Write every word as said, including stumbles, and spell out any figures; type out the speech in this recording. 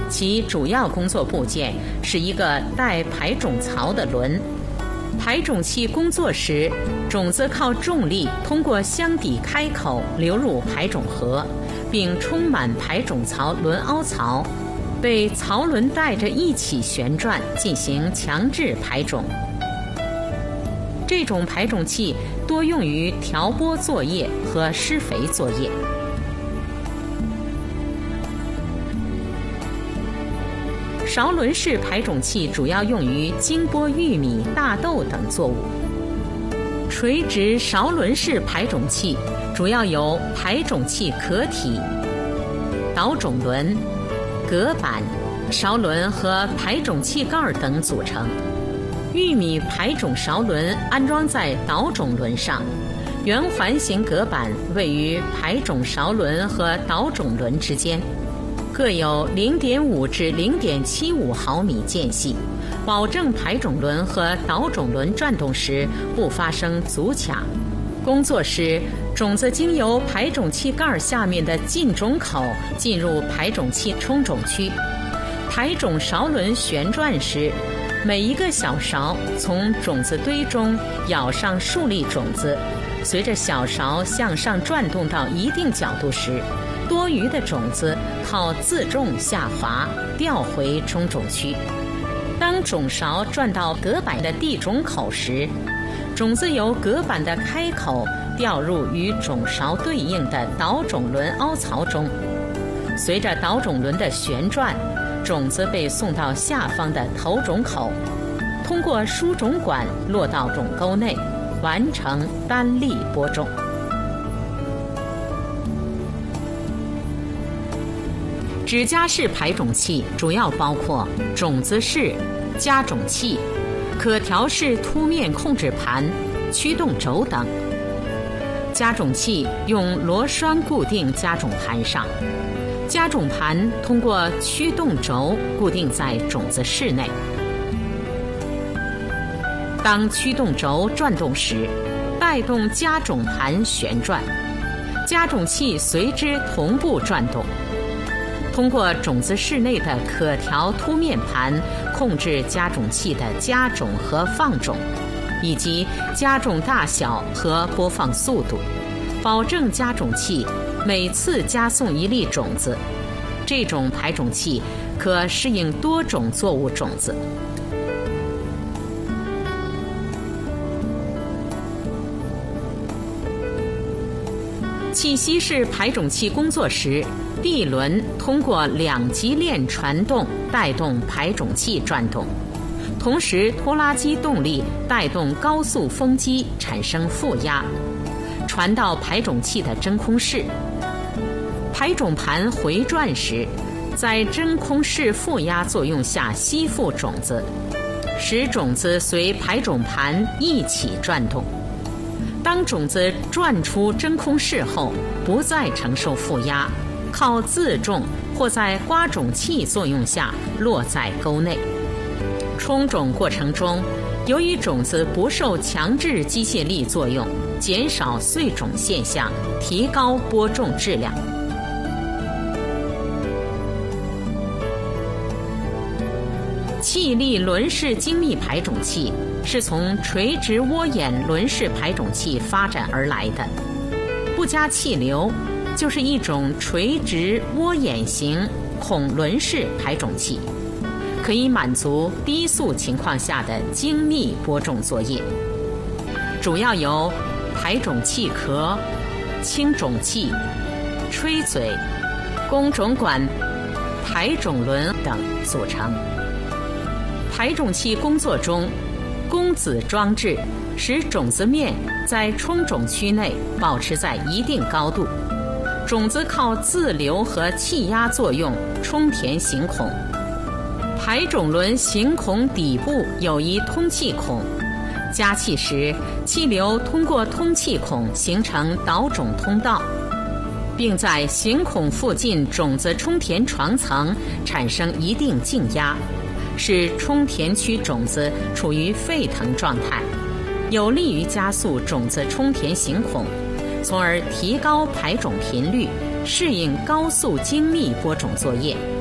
其主要工作部件是一个带排种槽的轮。排种器工作时，种子靠重力通过箱底开口流入排种盒，并充满排种槽轮凹槽，被槽轮带着一起旋转进行强制排种。这种排种器多用于调播作业和施肥作业。勺轮式排种器主要用于精播玉米、大豆等作物。垂直勺轮式排种器主要由排种器壳体、导种轮、隔板、勺轮和排种器盖等组成。玉米排种勺轮安装在导种轮上，圆环形隔板位于排种勺轮和导种轮之间，各有 零点五 至 零点七五 毫米间隙，保证排种轮和导种轮转动时不发生阻卡。工作时，种子经由排种器盖下面的进种口进入排种器冲种区。排种勺轮旋转时，每一个小勺从种子堆中舀上数粒种子，随着小勺向上转动到一定角度时，多余的种子靠自重下滑，掉回冲种区。当种勺转到隔板的地种口时，种子由隔板的开口掉入与种勺对应的导种轮凹槽中。随着导种轮的旋转，种子被送到下方的投种口，通过输种管落到种沟内，完成单粒播种。指夹式排种器主要包括种子室、夹种器、可调式凸面控制盘、驱动轴等。夹种器用螺栓固定夹种盘上，夹种盘通过驱动轴固定在种子室内。当驱动轴转动时，带动夹种盘旋转，夹种器随之同步转动。通过种子室内的可调凸面盘控制夹种器的加种和放种，以及加种大小和播放速度，保证夹种器每次加送一粒种子。这种排种器可适应多种作物种子。气息式排种器工作时，地轮通过两级链传动带动排种器转动，同时拖拉机动力带动高速风机产生负压，传到排种器的真空室。排种盘回转时，在真空室负压作用下吸附种子，使种子随排种盘一起转动。当种子转出真空室后，不再承受负压，靠自重或在刮种器作用下落在沟内。冲种过程中，由于种子不受强制机械力作用，减少碎种现象，提高播种质量。气力轮式精密排种器是从垂直涡眼轮式排种器发展而来的，不加气流，就是一种垂直涡眼型孔轮式排种器，可以满足低速情况下的精密播种作业。主要由排种器壳、清种器、吹嘴、供种管、排种轮等组成。排种器工作中，供子装置使种子面在冲种区内保持在一定高度，种子靠自流和气压作用充填形孔。排种轮形孔底部有一通气孔，加气时气流通过通气孔形成导种通道，并在形孔附近种子充填床层产生一定静压，使充填区种子处于沸腾状态，有利于加速种子充填形孔，从而提高排种频率，适应高速精密播种作业。